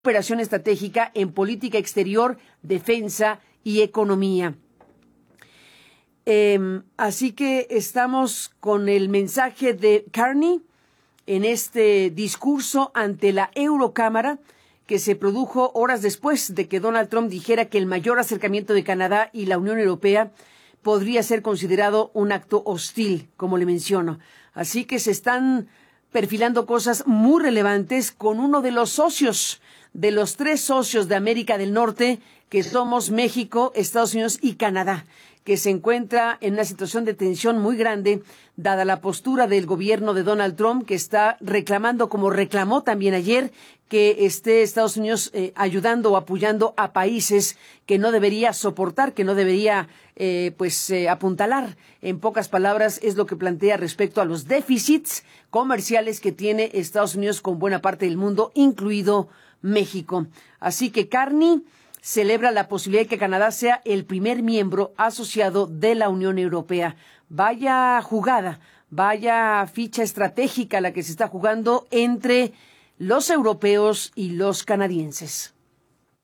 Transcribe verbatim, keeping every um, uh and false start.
cooperación estratégica en política exterior, defensa y economía. Eh, así que estamos con el mensaje de Carney en este discurso ante la Eurocámara, que se produjo horas después de que Donald Trump dijera que el mayor acercamiento de Canadá y la Unión Europea podría ser considerado un acto hostil, como le menciono. Así que se están perfilando cosas muy relevantes con uno de los socios, de los tres socios de América del Norte, que somos México, Estados Unidos y Canadá, que se encuentra en una situación de tensión muy grande, dada la postura del gobierno de Donald Trump, que está reclamando, como reclamó también ayer, que esté Estados Unidos eh, ayudando o apoyando a países que no debería soportar, que no debería eh, pues eh, apuntalar. En pocas palabras, es lo que plantea respecto a los déficits comerciales que tiene Estados Unidos con buena parte del mundo, incluido México. Así que Carney celebra la posibilidad de que Canadá sea el primer miembro asociado de la Unión Europea. Vaya jugada, vaya ficha estratégica la que se está jugando entre los europeos y los canadienses.